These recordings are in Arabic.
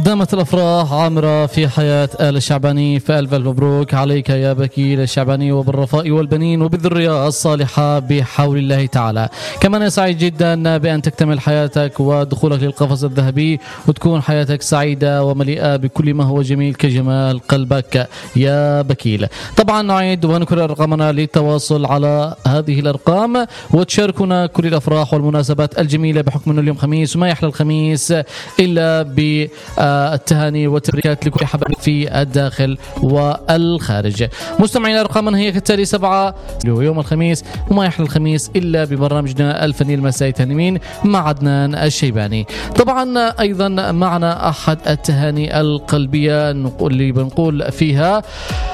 دامت الأفراح عامرة في حياة آل الشعباني، فألف مبروك عليك يا بكيل الشعباني، وبالرفاء والبنين وبالذرية الصالحة بحول الله تعالى. كمان سعيد جدا بأن تكتمل حياتك ودخولك للقفص الذهبي، وتكون حياتك سعيدة ومليئة بكل ما هو جميل كجمال قلبك يا بكيل. طبعا نعيد ونكرر رقمنا للتواصل على هذه الأرقام، وتشاركنا كل الأفراح والمناسبات الجميلة بحكم أنه اليوم خميس، وما يحلى الخميس إلا بالتهاني والتبريكات لكل حبايب في الداخل والخارج. مستمعينا أرقامنا هي كالتالي: 7 يوم الخميس، وما يحلى الخميس إلا ببرنامجنا الفني المسائي تهنيمين مع عدنان الشيباني. طبعا أيضا معنا أحد التهاني القلبية اللي بنقول فيها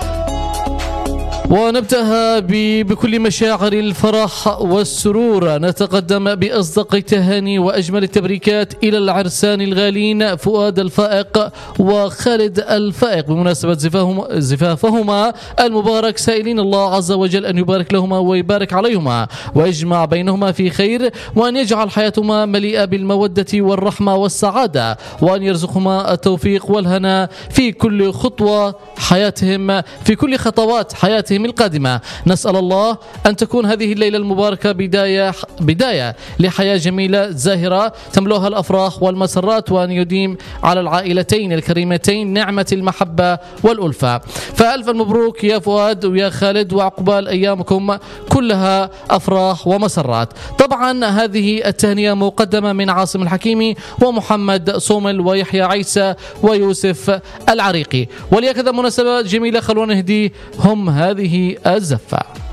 ونبدأها بكل مشاعر الفرح والسرور. نتقدم بأصدق التهاني وأجمل التبريكات إلى العرسان الغالين فؤاد الفائق وخالد الفائق بمناسبة زفافهما المبارك، سائلين الله عز وجل أن يبارك لهما ويبارك عليهما ويجمع بينهما في خير، وأن يجعل حياتهما مليئة بالمودة والرحمة والسعادة، وأن يرزقهما التوفيق والهنا في كل خطوة حياتهم، في كل خطوات حياتهم القادمة. نسأل الله أن تكون هذه الليلة المباركة بداية لحياة جميلة زاهرة تملؤها الأفراح والمسرات، وأن يديم على العائلتين الكريمتين نعمة المحبة والألفة. فألف مبروك يا فؤاد ويا خالد، وعقبال أيامكم كلها أفراح ومسرات. طبعا هذه التهنئة مقدمة من عاصم الحكيمي ومحمد صومل ويحيى عيسى ويوسف العريقي. ولهكذا مناسبة جميلة خلونا نهدي هم هذه الزفة.